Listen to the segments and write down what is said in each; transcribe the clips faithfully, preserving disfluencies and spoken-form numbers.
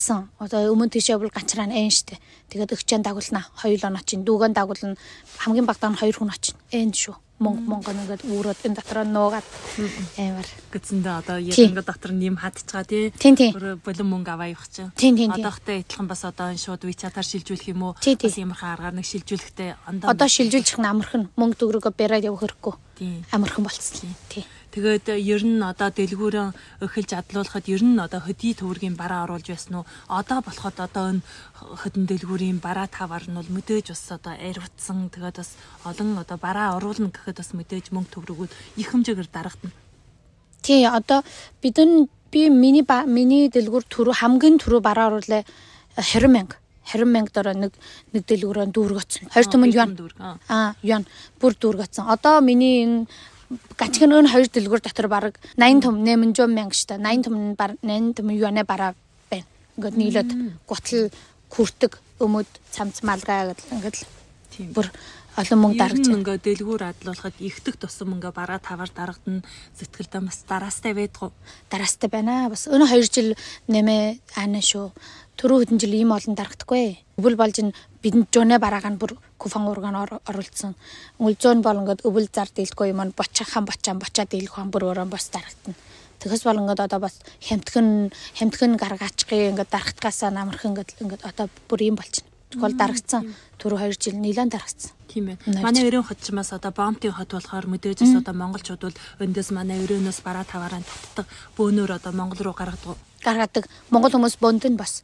Одоо өмнө тийшээ бол ганцраа эн штэ. Тэгээд өгчэн дагуулна хоёр оноо чинь дүүгэн дагуулна хамгийн багтаа нь хоёр хүн очно. Эн шүү. Монго монгол ингээд үүрээд энэ дотор нуугаад амар гэцэндээ одоо яг ингээд дотор нэм хадчихгаа тий. Өөр болон мөнгө аваа явах чинь. Одоохтой итлхэн бас одоо энэ шууд WeChat-аар шилжүүлэх юм уу? Бас иймэрхэн аргаар нэг шилжүүлэхтэй андаа. Одоо шилжүүлчих нь амархан мөнгө төгрөгөө бариад явах хэрэггүй. Амархан болцсон. Тий. Тэгээд ер нь одоо дэлгүүрэн эхэлж адлуулахад ер нь одоо хөдий төвөргийн бараа оруулж байсан уу? Одоо болоход одоо энэ хөдөн дэлгүүрийн бараа тавар нь бол мэдээж бас одоо ариутсан. Тэгээд бас олон одоо бараа оруулна гэхэд бас мэдээж мөнгө төврөгүүд их хэмжээгээр дарагдана. Тий, одоо бидэн би миний миний дэлгүүр түрүү хамгийн түрүү бараа оруулаа хорин мянга. хорин мянга дороо нэг нэг дэлгүүрөнд дүүргэсэн. хоёр түмэнд юан. Аа, юан бүр дүүргэсэн. Одоо миний энэ гачгын өн хоёр дэлгүүр дотор бараг найман том найман мянга штэ. найман том бар найман том юанаа бараа байна. Ингээд нийлээд гутал хүртэг өмөд цамц малгай гэдэл ингээд л бүр олон мөнгө даргаж байна. Ингээд дэлгүүр адлуулахад ихтэг тусам ингээд бараа тавар дарагдана. Сэтгэлдээ бас дараастай байдгүй. Дараастай байна. Бас өнөө хоёр жил нэмэ аана шүү. Түрүү хэдэн жил ийм олон дарагдахгүй. Өвөл болж н бидэнд жонэ бараагаа бүр куфан ургаан оруулсан. Өлзөөн бол ингээд өвөл зар дийлдэхгүй юм бочхан бочаан бочаа дийлэх хан бүр өрөө бас дарагдана. Тэгээс бол ингээд одоо бас хямдхан хямдхан гаргаачихгий ингээд дарагдгасаа намархан ингээд ингээд одоо бүр ийм болчихно. Тэгвэл дарагдсан. Түрүү хоёр жил нилээн дарагдсан. Тийм ээ. Манай өрөөний хот ч бас одоо бомтын хот болохоор мэдээжээс одоо монголчууд бол өндөөс манай өрөөнөөс бараа таваараа татдаг бөөнөр одоо монгол руу гаргадаг. Гаргадаг. Монгол хүмүүс бөөнд нь бас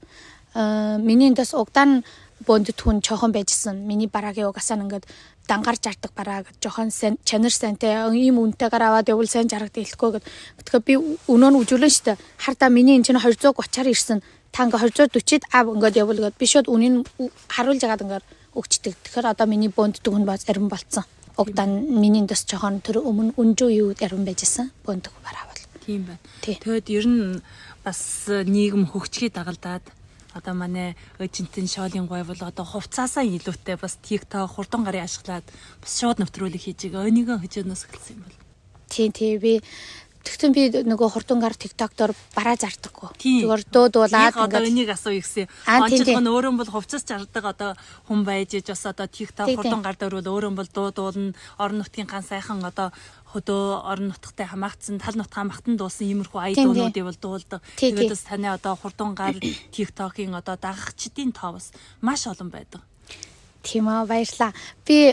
аа миний эндээс угдаан бөөнд түн чохон байжсэн. Миний бараагийн угасаа ингээд дангаар жардаг бараа гэж жохон чанар сайнтай ийм үнэтэйгээр аваад явбал сайн жаргад хэлэхгүй гэд. Тэгэхээр би өнөө нь үжүүлэн штэ. Хардаа миний энэ чинь хоёр гуйчаар ирсэн. Та ингээ хоёр дөрвөд ав ингээд явбал гэд. Би шууд үнийн харуулж агаад ингээд өгчдөг. Тэгэхээр одоо миний бөөнд түн бас арим болцсон. Угдаан миний эндээс жохон тэр өмнө үнжүү юу арим байжсэн. Бөөнд бараа бол. Тийм байна. Тэгэд ер нь бас нийгэм хөгжихийг дагалдаад одоо манай эжентэн шоолын гой бол одоо хувцаасаа илүүтэй бас TikTok хурдан гарын ашиглаад бас шууд нэвтрүүлэг хийж байгаа. Өнийгөө хажуунаас эхэлсэн юм бол. Тийм тийм би тэгтэн би нөгөө хурдан гар TikTok дор бараа зардаггүй. Зүгээр дуудуулаад ингээд энийг асуу ихсэн. Онцлог нь өөрөө бол хувцас жардаг одоо хүн байж бас одоо TikTok хурдан гар дээр бол өөрөө бол дуудуулна. Орон нутгийн ган сайхан одоо хөдөө орон нутгтай хамаагдсан тал нутг хамаахтан дуусан иймэрхүү айдуунуудыг бол дуулдаг. Тэгээд бас таны одоо хурдан гар TikTok-ийн одоо дагагчдын тоо бас маш олон байдаг. Тийм аа баярлаа. Би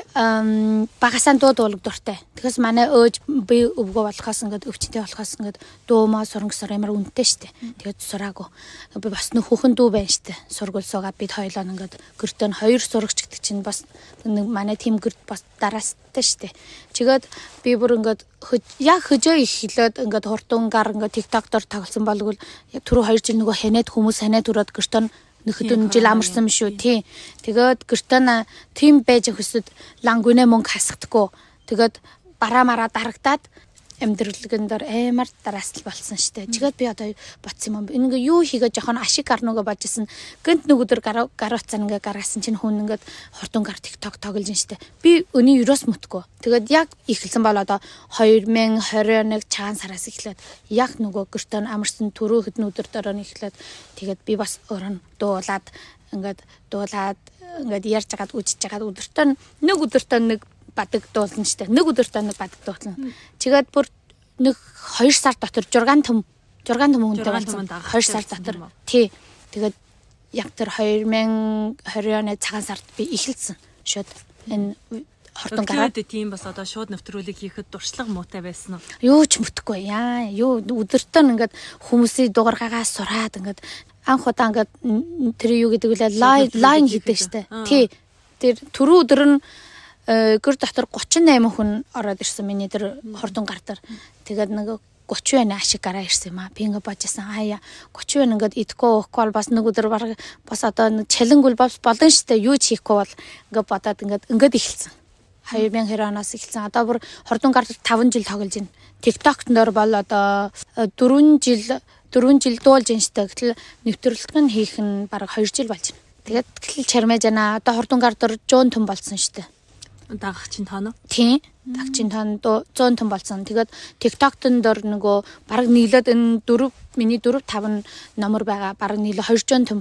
багасаа дуу дуулах дуртай. Тэгээс манай өөж би өвгөө болохоос ингээд өвчтэй болохоос ингээд дуумаа сурангасаар ямар үнэтэй штэ. Тэгээд сураагүй. Би бас нөхөхөн дүү байна штэ. Сургууль суугаад бид хоёлоо ингээд гэртээ нь хоёр сурагч гэдэг чинь бас нэг манай тим гэрт бас дараастай штэ. Чигээд би бүр ингээд яг хөжөө их хилээд ингээд хурдан гар ингээд TikTok дор тоглосон болвол түрүү хоёр жил нөгөө ханаад хүмүүс ханаад өрөөд гэртээ нөхөдөн жил амарсан шүү тий. Тэгээд гэртээ тийм байж хөсөд лангүнэ мөнгө хасахдаггүй. Тэгээд бараа мараа дарагдаад амьдралгэн дор амар дараасл болсон штэ. Чигээд би одоо ботсон юм. Ингээ юу хийгээ жоохон ашиг гарнуугаа бажсэн. Гэнт нөгөөдөр гарууцсан ингээ гаргасан чинь хүн ингээд хурдан гар TikTok тоглож штэ. Би өний юроос мөтгөө. Тэгээд яг ихэлсэн бол одоо хоёр мянга двадцать нэг цагаан сараас эхлээд яг нөгөө гэртээ амарсан түрүү хэдэн өдөр дараа нь эхлээд тэгээд би бас өөрөө дуулаад ингээд дуулаад ингээд ярьж хагаад үжиж хагаад өдөртөө нэг өдөртөө нэг бадаг дуулна штэ. Нэг өдөртөө нэг бадаг дуулна. Чигээд бүр нэг хоёр сар дотор зургаан том зургаан том хүнтэй болсон. хоёр сар дотор. Тий. Тэгээд яг тэр хоёр мянга двадцать цагаан сард би эхэлсэн. Шууд энэ хурдан гараад тийм бас одоо шууд нэвтрүүлэг хийхэд дуршлаг муутай байсан уу? Юу ч мөтөхгүй яа. Юу өдөртөө ингээд хүмүүсийн дуургаагаа сураад ингээд анх удаа ингээд тэр юу гэдэг вэ? Лайн хийдэг штэ. Тий. Тэр түрүү өдөр нь гэр дотор гучин восемь хүн ороод ирсэн миний тэр хурдан гар дээр. Тэгээд нэг гучин байна ашиг гараа ирсэн юм аа. Би ингээ божсон аяа гучин байна ингээд идэхгүй уухгүй бол бас нэг өдөр баг бас одоо нэг чалангүл бас болон штэ юу ч хийхгүй бол ингээ бодоод ингээд ингээд эхэлсэн. хоёр мянга двадцать оноос эхэлсэн. Одоо бүр хурдан гар таван жил тоглож байна. TikTok дээр бол одоо дөрвөн жил дөрвөн жил дуулж байна штэ. Гэтэл нэвтрүүлэг нь хийх нь баг хоёр жил болж байна. Тэгээд тэгэл чармэж байна. Одоо хурдан гар дээр жуун том болсон штэ. Дагагчин тоон уу? Тийм. Дагагчин тоон зуун том болсон. Тэгээд TikTok-тон дор нөгөө баг нийлээд энэ дөрв миний дөрв таван номер байгаа. Баг нийлээ хоёр зуун том